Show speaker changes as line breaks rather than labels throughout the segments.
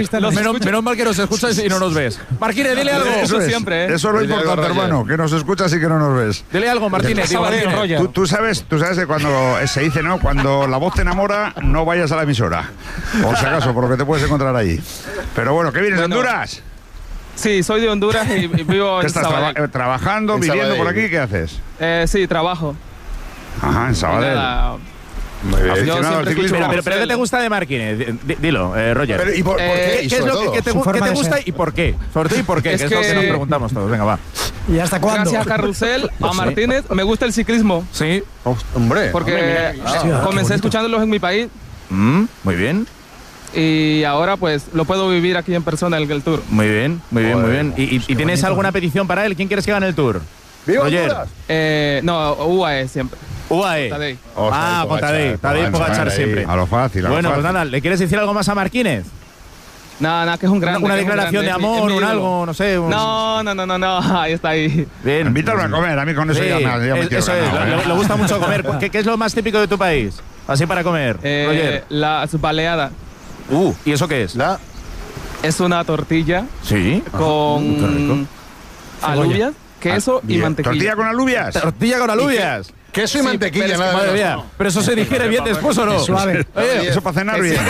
Menos mal que nos escuchas y no nos ves. Martínez, dile algo.
Eso siempre, ¿eh? Eso es lo importante, hermano, que nos escuchas y que no nos ves.
Dile algo, Martínez.
Tú sabes que cuando se dice, ¿no? Cuando la voz te enamora, no vayas a la emisora. Por si acaso, por lo que te puedes encontrar allí. Pero bueno, ¿qué vienes de Honduras?
Sí, soy de Honduras y vivo en Sabadell.
¿Trabajando, viviendo por aquí? ¿Qué haces?
Sí, trabajo.
Ajá, en Sabadell.
Muy bien. Pero ¿qué te gusta de Martínez? Dilo, Roger.
Pero, ¿y por qué?
¿Qué es lo que te gusta y por qué? Sobre todo y por qué, que es lo que nos preguntamos todos. Venga, va.
¿Y hasta cuándo?
Gracias a Carrusel, a Martínez, me gusta el ciclismo.
Sí.
Hombre.
Porque comencé escuchándolos en mi país.
Muy bien.
Y ahora pues lo puedo vivir aquí en persona en el Tour.
Muy bien. ¿Y tienes alguna petición para él? ¿Quién quieres que gane el Tour?
Roger.
No, UAE siempre.
UAE.
Tadej.
Con Tadej. Tadej Pogačar siempre.
A lo fácil.
Bueno, pues nada, ¿le quieres decir algo más a Martínez?
Nada, que es un grande.
Una declaración de amor, algo, no sé.
No, ahí está ahí.
Bien.
Invítalo a comer, a mí con eso ya me tiro
eso es, le gusta mucho comer. ¿Qué es lo más típico de tu país? Así para comer, Roger.
La baleada.
¿Y eso qué es?
Es una tortilla.
Sí.
Con alubias, queso y mantequilla.
¿Tortilla con alubias?
Tortilla con alubias.
Queso y mantequilla,
madre mía. Pero eso se digiere bien después, ¿o no?
Suave.
Eso para cenar bien.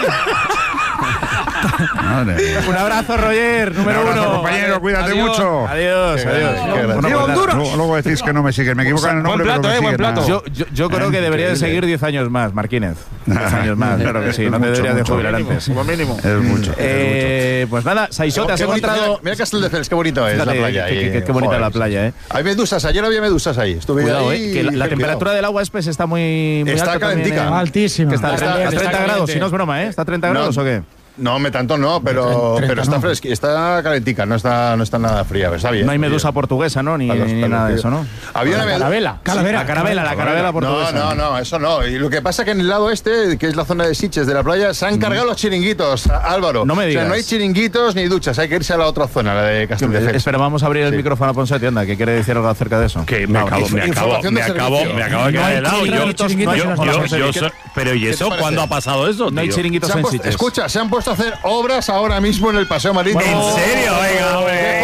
Un abrazo, Roger, número uno.
Compañero, cuídate mucho.
Adiós.
Luego decís que no me siguen, me equivocan el nombre.
Buen plato,
Yo creo que debería de seguir 10 años más, Martínez. 10 años más, claro que sí. No te deberías de jubilar antes.
Como mínimo.
Es mucho.
Pues nada, Saixó, te has encontrado.
Mira Castelldefels, qué bonito es la playa.
Qué bonita la playa, ¿eh?
Hay medusas, ayer había medusas ahí. Estuve
Cuidado,
ahí.
que la temperatura del agua pues está muy
está
alta.
calentica.
Altísima.
Está a 30 grados, si no es broma, ¿eh? ¿Está a 30 grados o qué?
No, tanto no, pero está fresca, está calentica, no está nada fría, pero está bien.
No hay medusa portuguesa, ¿no? Ni nada de eso, ¿no?
Había una
calavera.
La carabela portuguesa.
No, eso no. Y lo que pasa es que en el lado este, que es la zona de Sitges de la playa, se han cargado los chiringuitos, Álvaro.
No me digas.
O sea, no hay chiringuitos ni duchas, hay que irse a la otra zona, la de Castelldefels.
Espera, vamos a abrir el micrófono a Ponseti, anda, que quiere decir algo acerca de eso.
Que me acabo de quedar helado. Pero ¿y eso? ¿Cuándo ha pasado eso?
No hay chiringuitos en Sitges.
Escucha, se han puesto a hacer obras ahora mismo en el Paseo Marítimo.
¿En serio? Venga,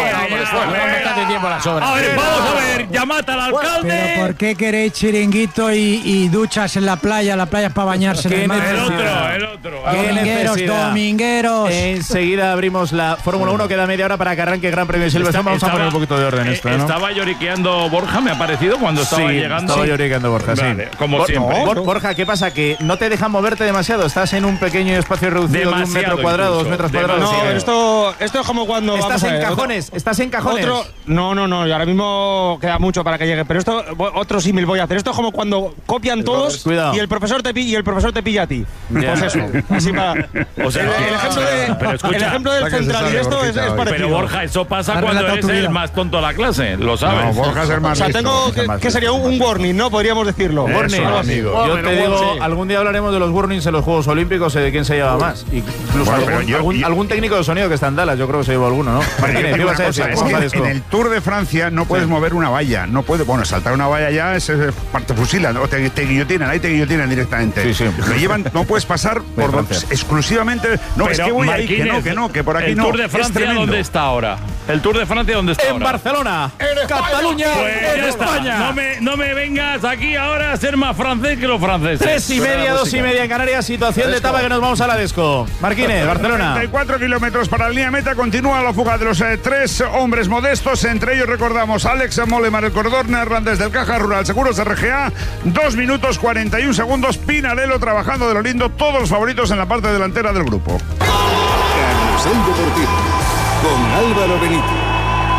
A
ver, vamos a ver, llamad al alcalde.
¿Pero por qué queréis chiringuito y duchas en la playa? La playa es para bañarse en el mar.
El otro.
Domingueros.
Enseguida abrimos la Fórmula 1, queda media hora para que arranque el Gran Premio de Silverstone. Vamos a poner un poquito de orden esto, ¿no?
Estaba lloriqueando Borja, me ha parecido, cuando estaba llegando.
Estaba lloriqueando Borja,
vale, como siempre.
Borja, ¿qué pasa? Que no te dejan moverte demasiado. Estás en un pequeño espacio reducido de 1 metro cuadrado, 2 metros cuadrados.
No, esto es como cuando
estás en cajones. Estás en cajones.
No, y ahora mismo queda mucho para que llegue, pero esto otro símil voy a hacer. Esto es como cuando copian todos y el profesor te pilla a ti. Pues eso, así para.
O sea,
el ejemplo del central y esto es parecido.
Pero Borja, eso pasa cuando eres el más tonto de la clase, lo sabes.
No, Borja es el más
listo. O sea, tengo que sería un warning, ¿no? Podríamos decirlo.
Warning, amigo. Yo te digo, algún día hablaremos de los warnings en los Juegos Olímpicos, de quién se lleva más. Incluso algún técnico de sonido que está en Dallas, yo creo que se llevó alguno, ¿no? Martínez, ¿qué vas a decir?
Es que en el Tour de Francia no puedes mover una valla, no puedes, saltar una valla ya es parte fusilan o te guillotinan, ahí te guillotinan directamente.
Sí.
Lo llevan, no puedes pasar por exclusivamente. No, pero es que voy ahí, que por aquí no.
¿El Tour de Francia dónde está ahora? ¿El Tour de Francia dónde está ahora?
En Barcelona, en Cataluña, en España.
No me vengas aquí ahora a ser más francés que los franceses.
3:30, 2:30 en Canarias, situación de etapa que nos vamos a la Desco. Martínez, Barcelona.
34 kilómetros para la línea meta, continúa la fuga de los 3 hombres modestos, entre ellos recordamos Alex Molemar, el corredor neerlandés del Caja Rural Seguros RGA, 2 minutos 41 segundos, Pinarello trabajando de lo lindo, todos los favoritos en la parte delantera del grupo.
Carrusel Deportivo, con Álvaro Benito.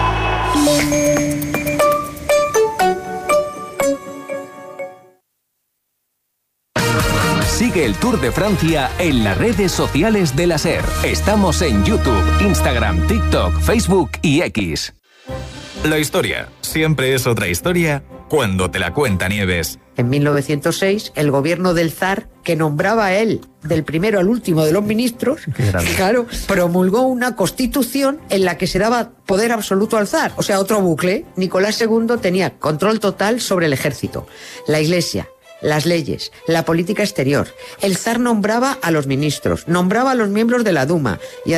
Sigue el Tour de Francia en las redes sociales de la SER. Estamos en YouTube, Instagram, TikTok, Facebook y X.
La historia siempre es otra historia cuando te la cuenta Nieves.
En 1906, el gobierno del zar, que nombraba a él del primero al último de los ministros, claro, promulgó una constitución en la que se daba poder absoluto al zar. O sea, otro bucle. Nicolás II tenía control total sobre el ejército, la iglesia, las leyes, la política exterior. El zar nombraba a los ministros, nombraba a los miembros de la Duma y